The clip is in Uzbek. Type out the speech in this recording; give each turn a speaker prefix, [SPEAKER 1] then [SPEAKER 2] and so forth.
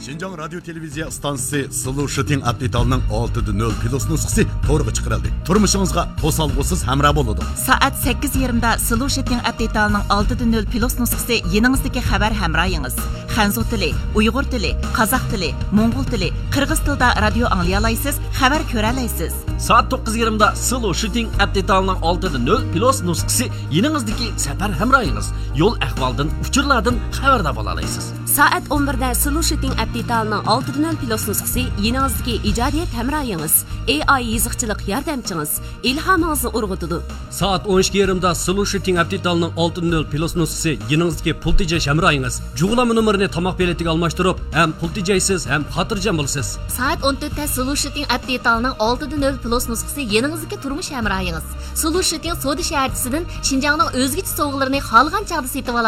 [SPEAKER 1] Şinjan Radyo Televiziya stansiyasi Sulu Shooting Update'ning 6.0 Plus nusxasi to'g'ri chiqarildi. Turmushingizga to'salg'usiz hamroh bo'ladi.
[SPEAKER 2] Soat 8:20da Sulu Shooting Update'ning 6.0 Plus nusxasi yeningizdagi xabar hamrohingiz. Xanzu tili, Uyg'ur tili, Qozoq tili, Mo'ng'ul tili, Qirg'iz tilida radio anglay olasiz, xabar ko'ra olasiz.
[SPEAKER 3] Soat 9:20da Sulu Shooting Update'ning 6.0 Plus nusxasi yeningizdagi safar hamrohingiz. Yo'l ahvoldan, uchurlardan xabardor bo'la olasiz.
[SPEAKER 4] Soat 11da Sulu Shooting Update'ning 6.0 Plus nusxasi yeningizdagi ijodiyat hamrohingiz. AI yiziqchilik yordamchingiz. Ilhomingizni urg'utadi.
[SPEAKER 3] Soat 12:20da Sulu Shooting Update'ning 6.0 Plus nusxasi yeningizdagi pul tejash hamrohingiz. Jug'lama numerini tomoq beletiga almashtirib, ham pul tejaysiz, ham xotirjam bo'lasiz.
[SPEAKER 5] Soat 14da Sulu Shooting Update'ning 6.0 Plus nusxasi yeningizdagi turmush hamrohingiz. Sulu Shooting Sodi shaharchisidan Şinjanning o'zgacha sovg'alarini xolgan chaqda setib